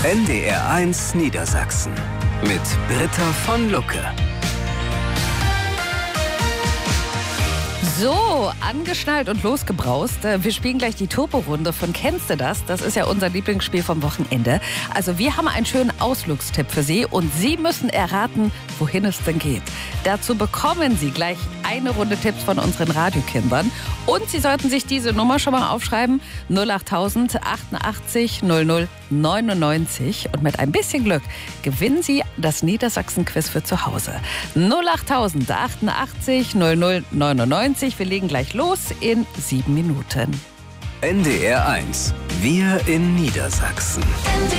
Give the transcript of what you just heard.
NDR1 Niedersachsen mit Britta von Lucke. So, angeschnallt und losgebraust. Wir spielen gleich die Turbo-Runde von Kennst du das? Das ist ja unser Lieblingsspiel vom Wochenende. Also wir haben einen schönen Ausflugstipp für Sie und Sie müssen erraten, wohin es denn geht. Dazu bekommen Sie gleich eine Runde Tipps von unseren Radiokindern. Und Sie sollten sich diese Nummer schon mal aufschreiben. 08000 88 00 99. Und mit ein bisschen Glück gewinnen Sie das Niedersachsen-Quiz für zu Hause. 08000 88 00 99. Wir legen gleich los in 7 Minuten. NDR1, wir in Niedersachsen.